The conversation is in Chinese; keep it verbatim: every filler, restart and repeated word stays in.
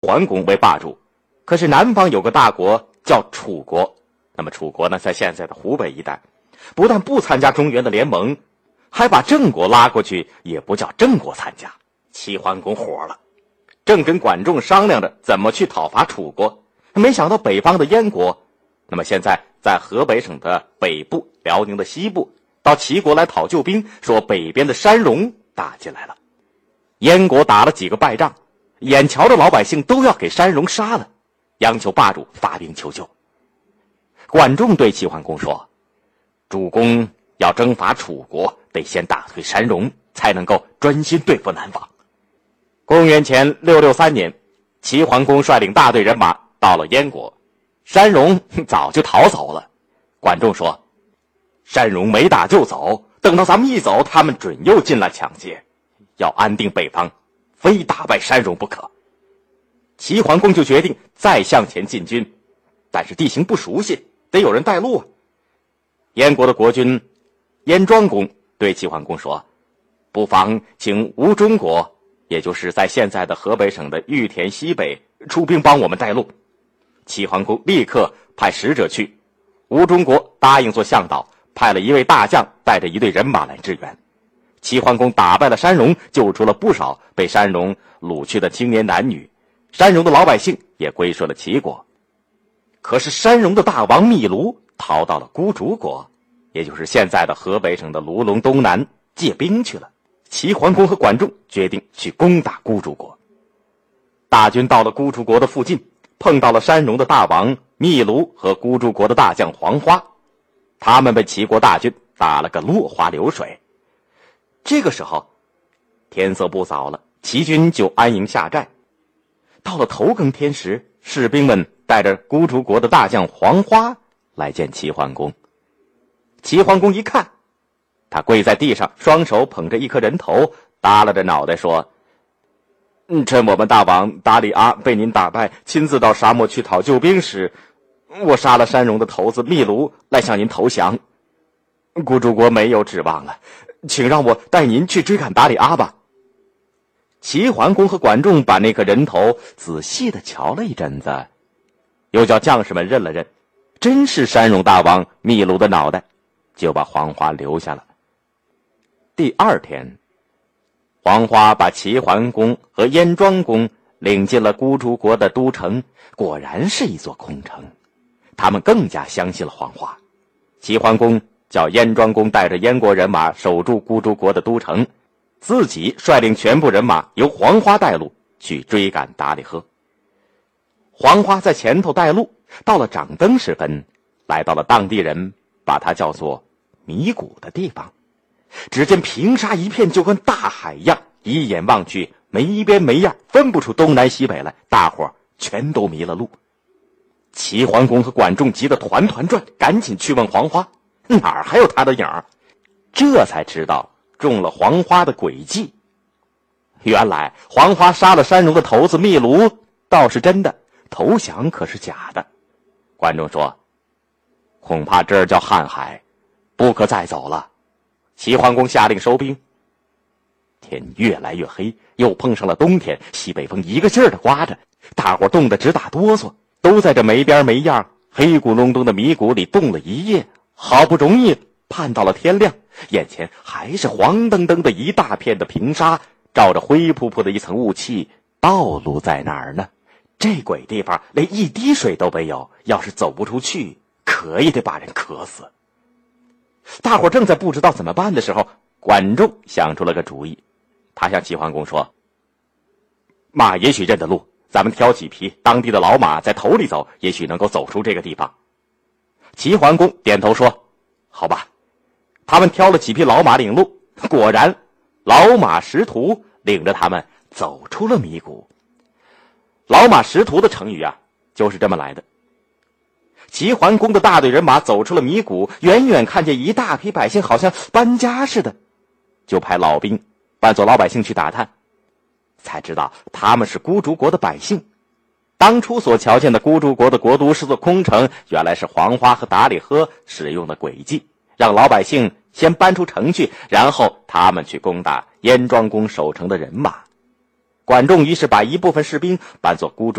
桓公为霸主，可是南方有个大国叫楚国，那么楚国呢，在现在的湖北一带，不但不参加中原的联盟，还把郑国拉过去，也不叫郑国参加。齐桓公火了，正跟管仲商量着怎么去讨伐楚国，没想到北方的燕国，那么现在在河北省的北部、辽宁的西部，到齐国来讨救兵，说北边的山戎打进来了。燕国打了几个败仗，眼瞧着老百姓都要给山戎杀了，央求霸主发兵求救。管仲对齐桓公说，主公要征伐楚国，得先打退山戎，才能够专心对付南方。公元前六六三年，齐桓公率领大队人马到了燕国，山戎早就逃走了。管仲说，山戎没打就走，等到咱们一走，他们准又进来抢劫，要安定北方，非打败山戎不可。齐桓公就决定再向前进军，但是地形不熟悉，得有人带路啊。燕国的国君燕庄公对齐桓公说，不妨请吴中国，也就是在现在的河北省的玉田西北出兵帮我们带路。齐桓公立刻派使者去，吴中国答应做向导，派了一位大将带着一队人马来支援。齐桓公打败了山戎，救出了不少被山戎掳去的青年男女，山戎的老百姓也归顺了齐国。可是山戎的大王密卢逃到了孤竹国，也就是现在的河北省的卢龙东南借兵去了。齐桓公和管仲决定去攻打孤竹国。大军到了孤竹国的附近，碰到了山戎的大王密卢和孤竹国的大将黄花，他们被齐国大军打了个落花流水。这个时候天色不早了，齐军就安营下寨。到了头更天时，士兵们带着孤竹国的大将黄花来见齐桓公。齐桓公一看，他跪在地上，双手捧着一颗人头，耷拉着脑袋说，趁我们大王达里阿被您打败，亲自到沙漠去讨救兵时，我杀了山戎的头子密卢来向您投降。孤竹国没有指望了，请让我带您去追赶达里阿吧。齐桓公和管仲把那颗人头仔细地瞧了一阵子，又叫将士们认了认，真是山戎大王密卢的脑袋，就把黄花留下了。第二天，黄花把齐桓公和燕庄公领进了孤竹国的都城，果然是一座空城。他们更加相信了黄花。齐桓公叫燕庄公带着燕国人马守住孤竹国的都城，自己率领全部人马由黄花带路去追赶达里呵。黄花在前头带路，到了掌灯时分，来到了当地人把它叫做迷谷的地方。只见平沙一片，就跟大海一样，一眼望去没边没样，分不出东南西北来，大伙儿全都迷了路。齐桓公和管仲急得团团转，赶紧去问黄花，哪儿还有他的影儿？这才知道中了黄花的诡计。原来黄花杀了山戎的头子密卢倒是真的，投降可是假的。管仲说，恐怕这儿叫瀚海，不可再走了。齐桓公下令收兵。天越来越黑，又碰上了冬天，西北风一个劲儿的刮着，大伙冻得直打哆嗦，都在这没边没样黑咕隆咚的迷谷里冻了一夜，好不容易盼到了天亮，眼前还是黄澄澄的一大片的平沙，罩着灰扑扑的一层雾气，道路在哪儿呢？这鬼地方连一滴水都没有，要是走不出去，可也得把人渴死。大伙正在不知道怎么办的时候，管仲想出了个主意。他向齐桓公说，马也许认得路，咱们挑几匹当地的老马在头里走，也许能够走出这个地方。齐桓公点头说，好吧。他们挑了几匹老马领路，果然老马识途，领着他们走出了迷谷。老马识途的成语啊，就是这么来的。齐桓公的大队人马走出了迷谷，远远看见一大批百姓好像搬家似的，就派老兵扮作老百姓去打探，才知道他们是孤竹国的百姓。当初所瞧见的孤竹国的国都是座空城，原来是黄花和达里呵使用的诡计，让老百姓先搬出城去，然后他们去攻打燕庄公守城的人马。管仲于是把一部分士兵扮作孤竹